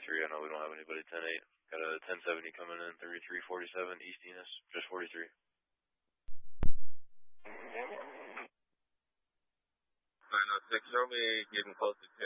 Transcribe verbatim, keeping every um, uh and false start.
forty-three. I know we don't have anybody ten eight. Got a ten seventy coming in, thirty-three forty-seven, East Enos, just forty-three. nine oh six, show me getting close to ten.